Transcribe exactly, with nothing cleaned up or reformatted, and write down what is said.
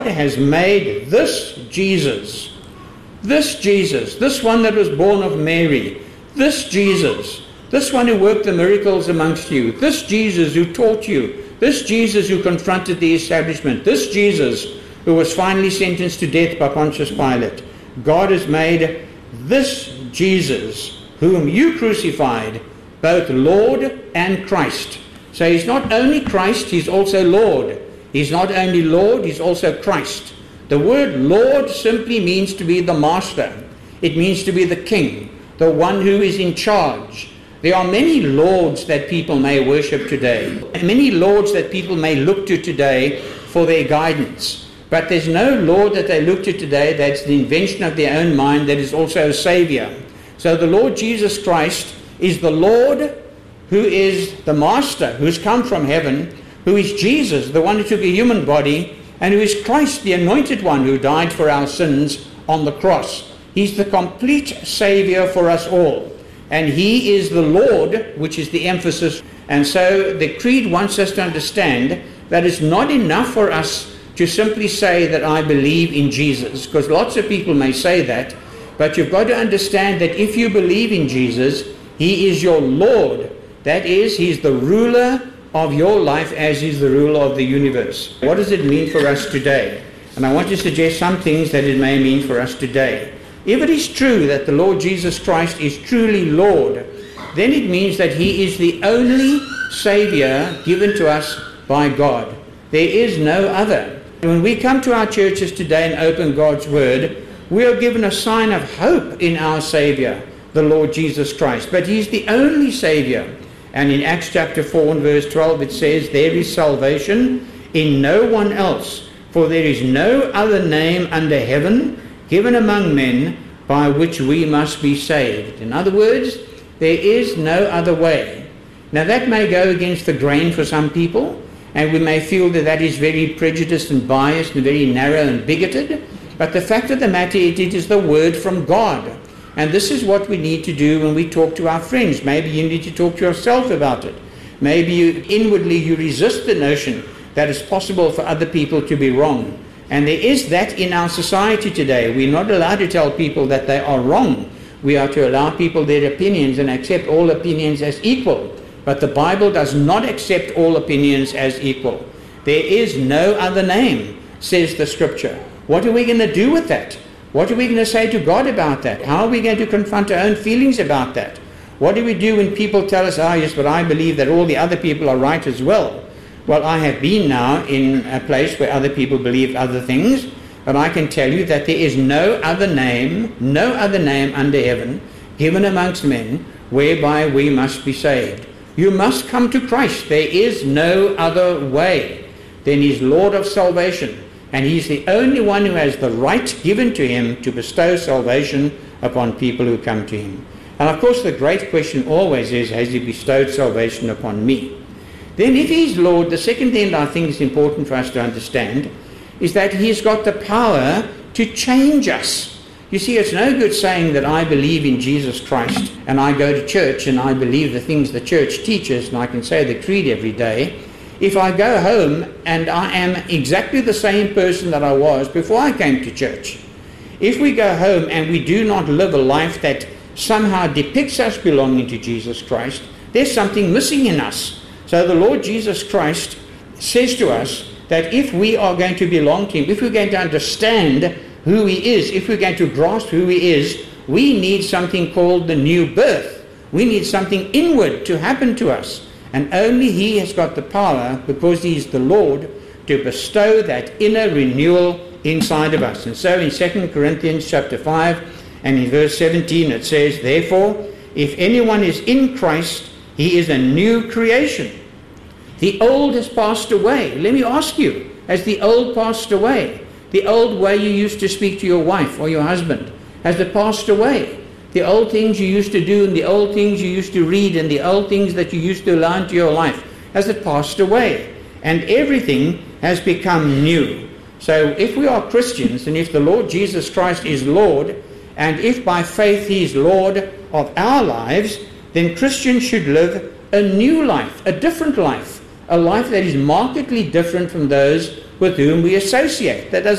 has made this Jesus, this Jesus, this one that was born of Mary, this Jesus, this one who worked the miracles amongst you, this Jesus who taught you, this Jesus who confronted the establishment, this Jesus who was finally sentenced to death by Pontius Pilate. God has made this Jesus, whom you crucified, both Lord and Christ. So he's not only Christ, he's also Lord. He's not only Lord, he's also Christ. The word Lord simply means to be the master. It means to be the king, the one who is in charge. There are many lords that people may worship today, many lords that people may look to today for their guidance. But there's no Lord that they look to today that's the invention of their own mind, that is also a Savior. So the Lord Jesus Christ is the Lord who is the Master, who has come from heaven, who is Jesus, the one who took a human body, and who is Christ, the anointed one who died for our sins on the cross. He's the complete Savior for us all. And he is the Lord, which is the emphasis. And so the Creed wants us to understand that it's not enough for us to simply say that I believe in Jesus, because lots of people may say that, but you've got to understand that if you believe in Jesus, he is your Lord. That is, he's the ruler of your life as is the ruler of the universe. What does it mean for us today? And I want to suggest some things that it may mean for us today. If it is true that the Lord Jesus Christ is truly Lord, then it means that he is the only Savior given to us by God. There is no other. When we come to our churches today and open God's Word, we are given a sign of hope in our Savior, the Lord Jesus Christ. But he's the only Savior. And in Acts chapter four and verse twelve it says, there is salvation in no one else, for there is no other name under heaven given among men by which we must be saved. In other words, there is no other way. Now that may go against the grain for some people, and we may feel that that is very prejudiced and biased and very narrow and bigoted, but the fact of the matter is it is the word from God. And this is what we need to do when we talk to our friends. Maybe you need to talk to yourself about it. Maybe you, inwardly you resist the notion that it's possible for other people to be wrong. And there is that in our society today. We're not allowed to tell people that they are wrong. We are to allow people their opinions and accept all opinions as equal. But the Bible does not accept all opinions as equal. There is no other name, says the Scripture. What are we going to do with that? What are we going to say to God about that? How are we going to confront our own feelings about that? What do we do when people tell us, ah, yes, but I believe that all the other people are right as well? Well, I have been now in a place where other people believe other things, but I can tell you that there is no other name, no other name under heaven given amongst men whereby we must be saved. You must come to Christ. There is no other way. Then he's Lord of salvation. And he's the only one who has the right given to him to bestow salvation upon people who come to him. And of course the great question always is, has he bestowed salvation upon me? Then if he's Lord, the second thing that I think is important for us to understand is that he's got the power to change us. You see, it's no good saying that I believe in Jesus Christ and I go to church and I believe the things the church teaches and I can say the creed every day, if I go home and I am exactly the same person that I was before I came to church. If we go home and we do not live a life that somehow depicts us belonging to Jesus Christ, there's something missing in us. So the Lord Jesus Christ says to us that if we are going to belong to him, if we're going to understand who he is, if we're going to grasp who he is, we need something called the new birth. We need something inward to happen to us. And only he has got the power, because he is the Lord, to bestow that inner renewal inside of us. And so in Second Corinthians chapter five and in verse seventeen it says, therefore, if anyone is in Christ, he is a new creation. The old has passed away. Let me ask you, has the old passed away? The old way you used to speak to your wife or your husband, has it passed away? The old things you used to do and the old things you used to read and the old things that you used to learn to your life, has it passed away? And everything has become new. So if we are Christians, and if the Lord Jesus Christ is Lord, and if by faith he is Lord of our lives, then Christians should live a new life, a different life, a life that is markedly different from those with whom we associate. That doesn't